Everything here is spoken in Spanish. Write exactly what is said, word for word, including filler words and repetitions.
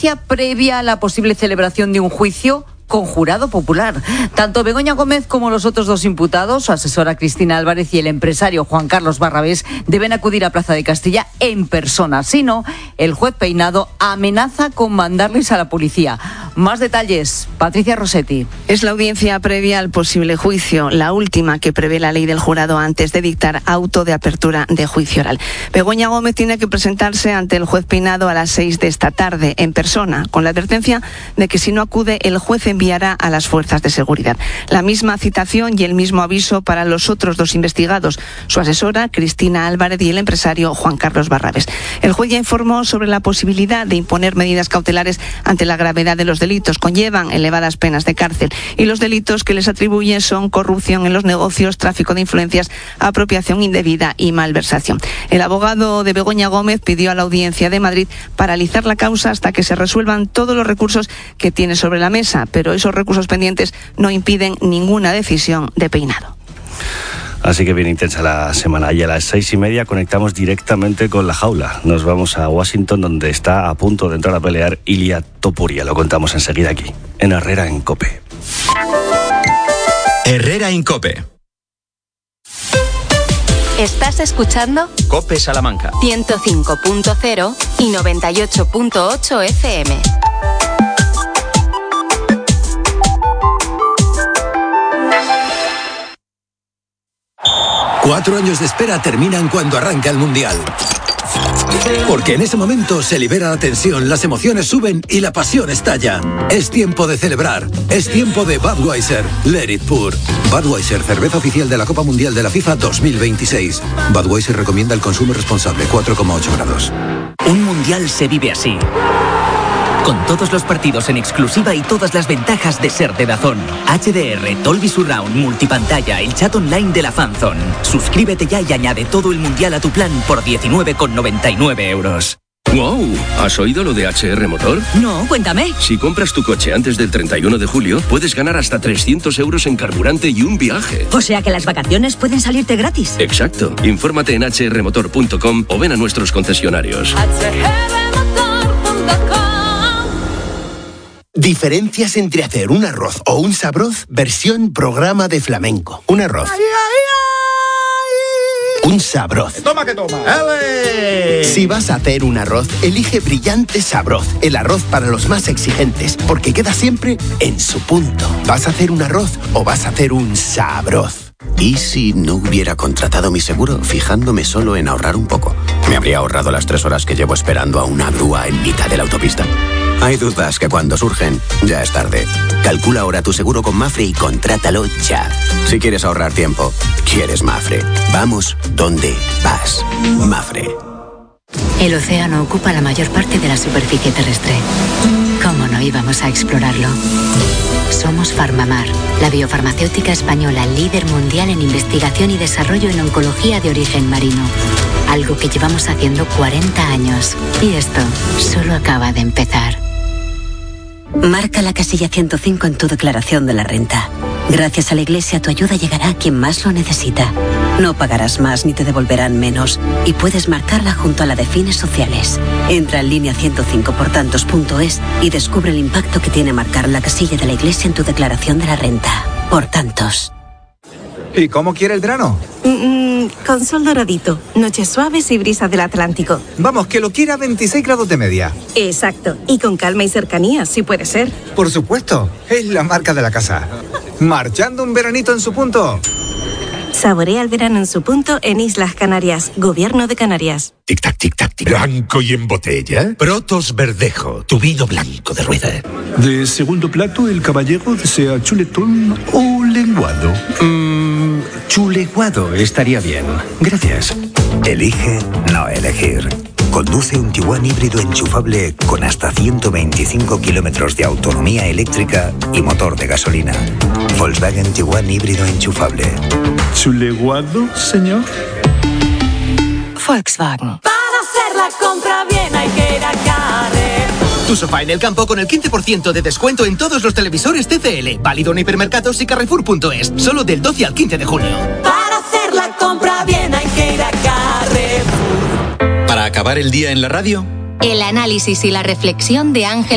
Previa a la posible celebración de un juicio con jurado popular. Tanto Begoña Gómez como los otros dos imputados, su asesora Cristina Álvarez y el empresario Juan Carlos Barrabés, deben acudir a Plaza de Castilla en persona. Si no, el juez Peinado amenaza con mandarles a la policía. Más detalles, Patricia Rossetti. Es la audiencia previa al posible juicio, la última que prevé la ley del jurado antes de dictar auto de apertura de juicio oral. Begoña Gómez tiene que presentarse ante el juez Peinado a las seis de esta tarde, en persona, con la advertencia de que si no acude, el juez enviará a las fuerzas de seguridad. La misma citación y el mismo aviso para los otros dos investigados, su asesora Cristina Álvarez y el empresario Juan Carlos Barrabés. El juez ya informó sobre la posibilidad de imponer medidas cautelares ante la gravedad de los delitos. Conllevan elevadas penas de cárcel y los delitos que les atribuye son corrupción en los negocios, tráfico de influencias, apropiación indebida y malversación. El abogado de Begoña Gómez pidió a la Audiencia de Madrid paralizar la causa hasta que se resuelvan todos los recursos que tiene sobre la mesa, pero esos recursos pendientes no impiden ninguna decisión de Peinado. Así que bien intensa la semana. Y a las seis y media conectamos directamente con la jaula. Nos vamos a Washington, donde está a punto de entrar a pelear Ilia Topuria. Lo contamos enseguida aquí, en Herrera en COPE. Herrera en COPE. ¿Estás escuchando? COPE Salamanca. ciento cinco punto cero y noventa y ocho punto ocho F M. Cuatro años de espera terminan cuando arranca el Mundial. Porque en ese momento se libera la tensión, las emociones suben y la pasión estalla. Es tiempo de celebrar. Es tiempo de Budweiser. Let it pour. Budweiser, cerveza oficial de la Copa Mundial de la FIFA dos mil veintiséis. Budweiser recomienda el consumo responsable, cuatro coma ocho grados. Un Mundial se vive así. Con todos los partidos en exclusiva y todas las ventajas de ser de DAZN. H D R, Dolby Surround, multipantalla, el chat online de la Fanzone. Suscríbete ya y añade todo el Mundial a tu plan por diecinueve con noventa y nueve euros. ¡Wow! ¿Has oído lo de H R Motor? No, cuéntame. Si compras tu coche antes del treinta y uno de julio, puedes ganar hasta trescientos euros en carburante y un viaje. O sea que las vacaciones pueden salirte gratis. Exacto. Infórmate en h r motor punto com o ven a nuestros concesionarios. H R motor punto com. Diferencias entre hacer un arroz o un sabroz versión programa de flamenco. Un arroz. Ay, ay, ay. Un sabroz. Toma que toma. ¡Ale! Si vas a hacer un arroz, elige Brillante Sabroz, el arroz para los más exigentes, porque queda siempre en su punto. ¿Vas a hacer un arroz o vas a hacer un sabroz? ¿Y si no hubiera contratado mi seguro fijándome solo en ahorrar un poco? ¿Me habría ahorrado las tres horas que llevo esperando a una grúa en mitad de la autopista? Hay dudas que cuando surgen, ya es tarde. Calcula ahora tu seguro con Mafre y contrátalo ya. Si quieres ahorrar tiempo, quieres Mafre. Vamos donde vas. Mafre. El océano ocupa la mayor parte de la superficie terrestre. ¿Cómo no íbamos a explorarlo? Somos Farmamar, la biofarmacéutica española líder mundial en investigación y desarrollo en oncología de origen marino. Algo que llevamos haciendo cuarenta años. Y esto solo acaba de empezar. Marca la casilla ciento cinco en tu declaración de la renta. Gracias a la Iglesia, tu ayuda llegará a quien más lo necesita. No pagarás más ni te devolverán menos. Y puedes marcarla junto a la de fines sociales. Entra en línea ciento cinco por tantos punto es y descubre el impacto que tiene marcar la casilla de la Iglesia en tu declaración de la renta. Por tantos. ¿Y cómo quiere el verano? Mm, con sol doradito, noches suaves y brisas del Atlántico. Vamos, que lo quiera a veintiséis grados de media. Exacto, y con calma y cercanía, si puede ser. Por supuesto, es la marca de la casa. Marchando un veranito en su punto. Saborea el verano en su punto en Islas Canarias, Gobierno de Canarias. Tic-tac, tic-tac, tic. ¿Blanco y en botella? Protos Verdejo, tu vino blanco de rueda. De segundo plato, el caballero desea chuletón o lenguado. Mmm, chuleguado estaría bien. Gracias. Elige no elegir. Conduce un Tiguan híbrido enchufable con hasta ciento veinticinco kilómetros de autonomía eléctrica y motor de gasolina. Volkswagen Tiguan híbrido enchufable. ¿Chuleguado, señor? Volkswagen. Para hacer la compra bien hay que ir a Carrer. Tu sofá en el campo con el quince por ciento de descuento en todos los televisores T C L. Válido en hipermercados y Carrefour punto es. Solo del doce al quince de junio. Para hacer la compra bien hay que ir a Carrefour. Para acabar el día en la radio, el análisis y la reflexión de Ángel